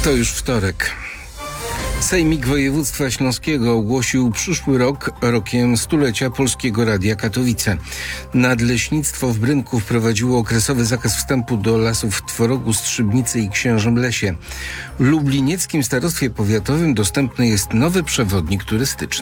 To już wtorek. Sejmik Województwa Śląskiego ogłosił przyszły rok rokiem stulecia Polskiego Radia Katowice. Nadleśnictwo w Brynku wprowadziło okresowy zakaz wstępu do lasów w Tworogu, Strzybnicy i Księżym Lesie. W lublinieckim starostwie powiatowym dostępny jest nowy przewodnik turystyczny.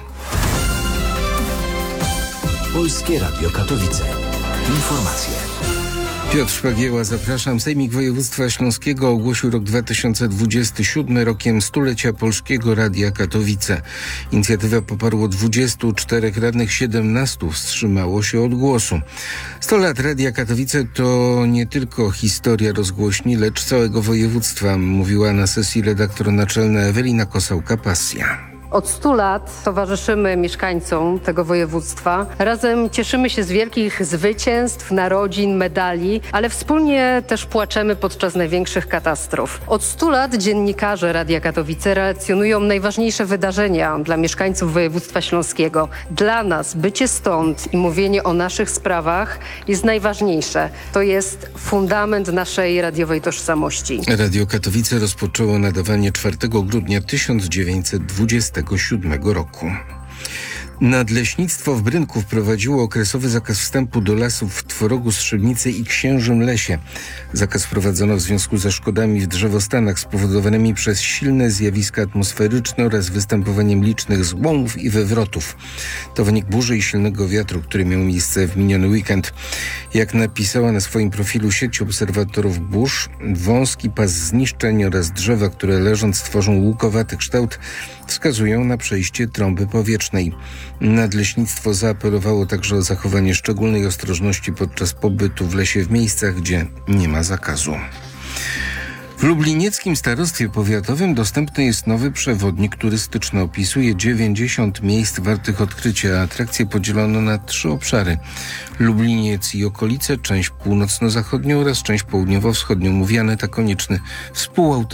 Polskie Radio Katowice. Informacje. Piotr Szpagieła, zapraszam. Sejmik Województwa Śląskiego ogłosił rok 2027 rokiem stulecia Polskiego Radia Katowice. Inicjatywę poparło 24 radnych, 17 wstrzymało się od głosu. 100 lat Radia Katowice to nie tylko historia rozgłośni, lecz całego województwa, mówiła na sesji redaktor naczelna Ewelina Kosałka-Pasja. Od 100 lat towarzyszymy mieszkańcom tego województwa. Razem cieszymy się z wielkich zwycięstw, narodzin, medali, ale wspólnie też płaczemy podczas największych katastrof. Od 100 lat dziennikarze Radia Katowice relacjonują najważniejsze wydarzenia dla mieszkańców województwa śląskiego. Dla nas bycie stąd i mówienie o naszych sprawach jest najważniejsze. To jest fundament naszej radiowej tożsamości. Radio Katowice rozpoczęło nadawanie 4 grudnia 1927 roku. Nadleśnictwo w Brynku wprowadziło okresowy zakaz wstępu do lasów w Tworogu, Strzybnicy i Księżym Lesie. Zakaz wprowadzono w związku ze szkodami w drzewostanach spowodowanymi przez silne zjawiska atmosferyczne oraz występowaniem licznych złomów i wywrotów. To wynik burzy i silnego wiatru, który miał miejsce w miniony weekend. Jak napisała na swoim profilu sieć obserwatorów burz, wąski pas zniszczeń oraz drzewa, które leżąc tworzą łukowaty kształt, wskazują na przejście trąby powietrznej. Nadleśnictwo zaapelowało także o zachowanie szczególnej ostrożności podczas pobytu w lesie w miejscach, gdzie nie ma zakazu. W lublinieckim starostwie powiatowym dostępny jest nowy przewodnik turystyczny. Opisuje 90 miejsc wartych odkrycia. Atrakcje podzielono na 3 obszary. Lubliniec i okolice, część północno-zachodnią oraz część południowo-wschodnią. Mówi Aneta Konieczny, współautor